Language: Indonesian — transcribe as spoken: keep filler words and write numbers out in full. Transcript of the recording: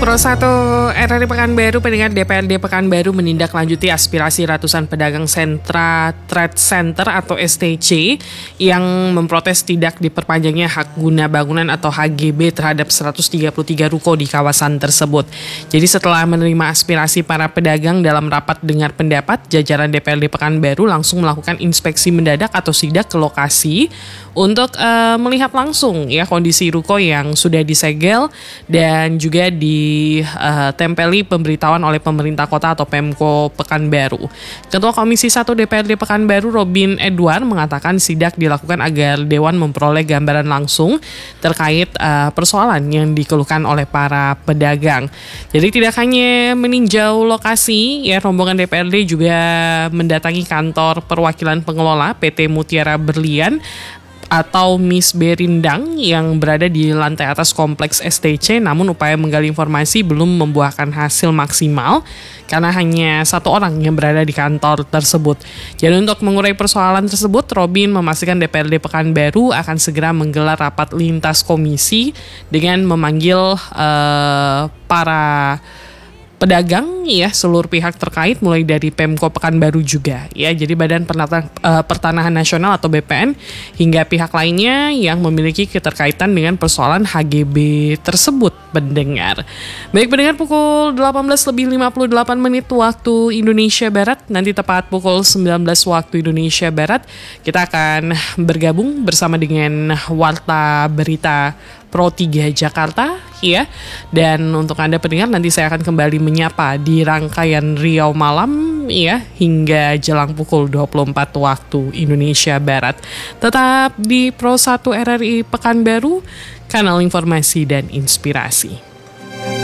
Pro satu R R I Pekanbaru, pendengar D P R D Pekanbaru menindaklanjuti aspirasi ratusan pedagang sentra Trade Center atau S T C yang memprotes tidak diperpanjangnya hak guna bangunan atau H G B terhadap seratus tiga puluh tiga ruko di kawasan tersebut. Jadi setelah menerima aspirasi para pedagang dalam rapat dengar pendapat, jajaran D P R D Pekanbaru langsung melakukan inspeksi mendadak atau sidak ke lokasi untuk uh, melihat langsung ya kondisi ruko yang sudah disegel dan juga ditempeli uh, pemberitahuan oleh pemerintah kota atau Pemko Pekanbaru. Ketua Komisi satu D P R D Pekanbaru Robin Edward mengatakan sidak dilakukan agar Dewan memperoleh gambaran langsung terkait uh, persoalan yang dikeluhkan oleh para pedagang. Jadi tidak hanya meninjau lokasi, ya rombongan D P R D juga mendatangi kantor perwakilan pengelola P T Mutiara Berlian atau Miss Berindang yang berada di lantai atas kompleks S T C, namun upaya menggali informasi belum membuahkan hasil maksimal karena hanya satu orang yang berada di kantor tersebut. Jadi untuk mengurai persoalan tersebut, Robin memastikan D P R D Pekanbaru akan segera menggelar rapat lintas komisi dengan memanggil uh, para pedagang ya, seluruh pihak terkait mulai dari Pemko Pekanbaru juga ya, jadi Badan Penata, uh, Pertanahan Nasional atau B P N hingga pihak lainnya yang memiliki keterkaitan dengan persoalan H G B tersebut, pendengar. Baik pendengar, pukul delapan belas lebih lima puluh delapan menit waktu Indonesia Barat, nanti tepat pukul sembilan belas waktu Indonesia Barat kita akan bergabung bersama dengan Warta Berita Pro tiga Jakarta ya. Dan untuk Anda pendengar, nanti saya akan kembali menyapa di rangkaian Riau Malam ya hingga jelang pukul dua puluh empat waktu Indonesia Barat. Tetap di Pro satu R R I Pekanbaru, kanal informasi dan inspirasi.